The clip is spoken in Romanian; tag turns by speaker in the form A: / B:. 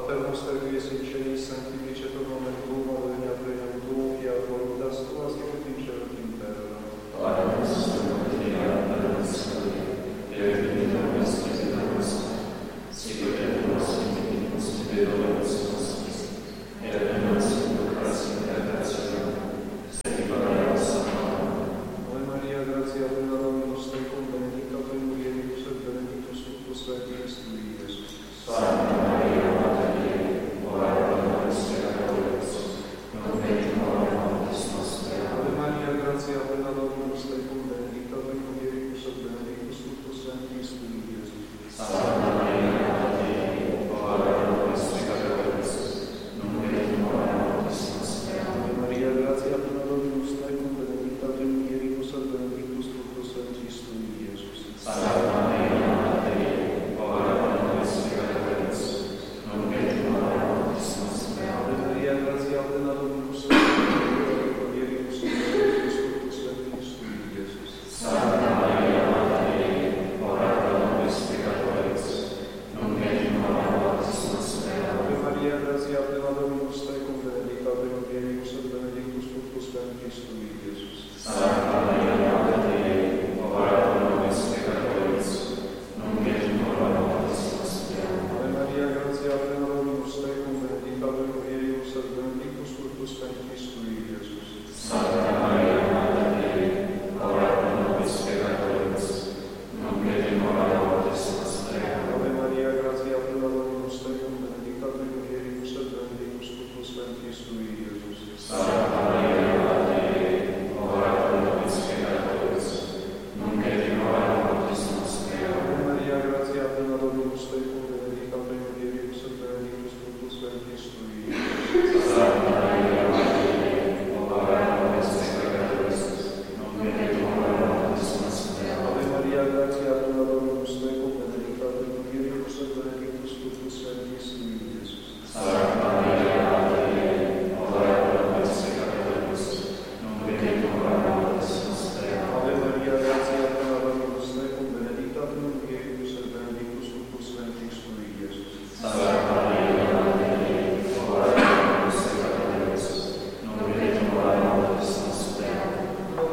A: Pater noster qui es in celis, sanctificetur nomen tuum, adveniat regnum tuum, fiat voluntas tua sicut in cielo et in terra.
B: Pane nostrum quotidianum da nobis hodie, et dimitte nobis debita nostra, sicut et nos dimitimus debitoribus nostris, et ne nos inducas in tentationem, sed libera nos a malo.
A: Ave Maria, gratia plena Dominus tecum, benedicta tu in mulieribus et benedictus fructus ventris tui, Iesus.
B: Sancta Maria, Mater Dei, ora pro nobis peccatoribus, nunc et in hora mortis nostrae.
A: Ave Maria, gratia plena Dominus tecum, benedicta tu in mulieribus et benedictus fructus ventris tui, Iesus.
B: Sancta Maria, Mater Dei, ora pro nobis peccatoribus, nunc et in hora mortis nostrae.
A: Ave Maria, gratia plena Dominus tecum, benedicta tu in mulieribus et benedictus fructus ventris tui, Iesus.
B: Sancta Maria, Mater Dei, ora pro nobis peccatoribus, nunc et in hora mortis nostrae.
A: Ave Maria, gratia plena Dominus tecum, benedicta tu in mulieribus et benedictus fructus ventris tui, Iesus.
B: Sancta Maria, Mater Dei, ora pro nobis peccatoribus, nunc et in hora mortis nostrae.
A: Ave Maria, gratia plena Dominus tecum, benedicta tu in mulieribus et benedictus fructus ventris tui, Iesus.